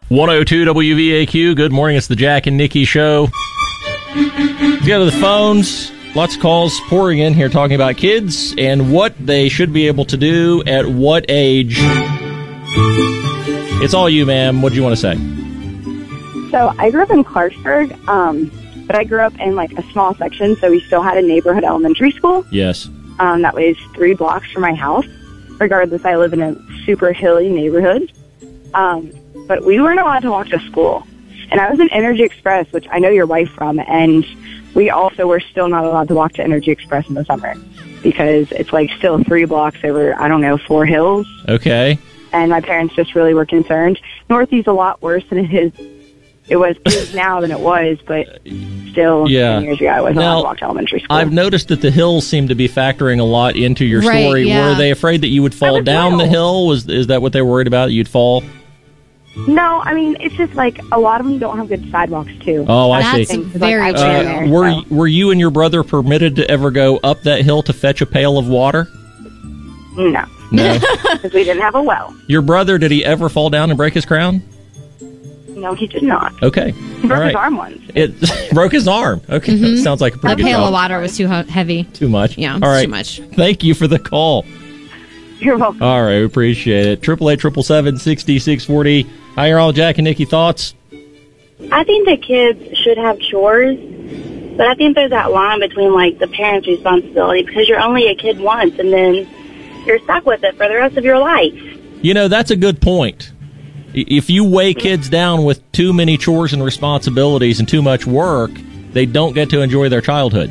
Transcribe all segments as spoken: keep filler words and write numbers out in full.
one oh two W V A Q. Good morning. It's the Jack and Nikki Show. Let's go to the phones. Lots of calls pouring in here talking about kids and what they should be able to do at what age. It's all you, ma'am. What do you want to say? So I grew up in Clarksburg, um, but I grew up in like a small section, so we still had a neighborhood elementary school. Yes. Um, that was three blocks from my house. Regardless, I live in a super hilly neighborhood. Um, but we weren't allowed to walk to school. And I was in Energy Express, which I know your wife from, and we also were still not allowed to walk to Energy Express in the summer because it's like still three blocks over, I don't know, four hills. Okay. And my parents just really were concerned. Northeast a lot worse than it is. It was, it is now than it was, but still, yeah. ten years ago, I wasn't now, allowed to walk to elementary school. I've noticed that the hills seem to be factoring a lot into your right, story. Yeah. Were they afraid that you would fall down little. the hill? Was Is that what they were worried about, you'd fall? No, I mean, it's just like a lot of them don't have good sidewalks, too. Oh, I That's see. very like, true. uh, Uh, were, so. were you and your brother permitted to ever go up that hill to fetch a pail of water? No, No. because we didn't have a well. Your brother, did he ever fall down and break his crown? No, he did not. Okay. He broke All right. his arm once. It broke his arm. Okay. Mm-hmm. That sounds like a That pretty good pail job. of water was too he- heavy. Too much? Yeah, All right. too much. Thank you for the call. You're welcome. All right, we appreciate it. Triple eight triple seven sixty six forty. Hi, you're all Jack and Nikki. Thoughts? I think that kids should have chores, but I think there's that line between, like, the parent's responsibility because you're only a kid once, and then you're stuck with it for the rest of your life. You know, that's a good point. I- If you weigh kids down with too many chores and responsibilities and too much work, they don't get to enjoy their childhood.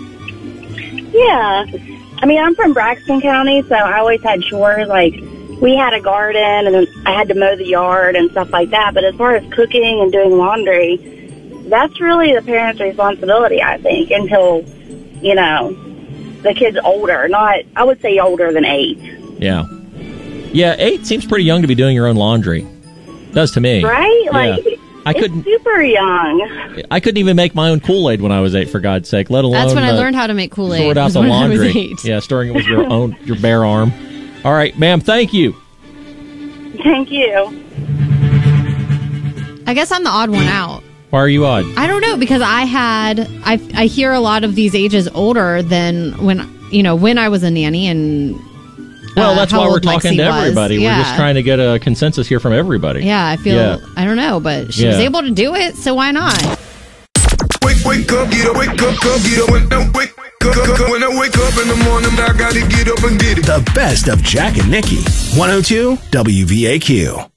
Yeah. I mean, I'm from Braxton County, so I always had chores. Like, we had a garden, and then I had to mow the yard and stuff like that. But as far as cooking and doing laundry, that's really the parent's responsibility, I think, until, you know, the kid's older. Not, I would say older than eight. Yeah. Yeah, eight seems pretty young to be doing your own laundry. Does to me. Right? Like, Yeah. I it's couldn't. super young. I couldn't even make my own Kool-Aid when I was eight, for God's sake. Let alone That's when I uh, learned how to make Kool-Aid. sort out was the when I was laundry. eight. Yeah, storing it with your own your bare arm. All right, ma'am. Thank you. Thank you. I guess I'm the odd one out. Why are you odd? I don't know, because I had I I hear a lot of these ages older than when you know when I was a nanny and. Well, uh, that's how why we're old talking Lexi to was. everybody. Yeah. We're just trying to get a consensus here from everybody. Yeah, I feel Yeah. I don't know, but she was Yeah. able to do it, so why not? Wake, wake up, get up, wake up, up, get up. When I wake up, up, when I wake up in the morning, I gotta get up and get it. The best of Jack and Nikki. one oh two W V A Q.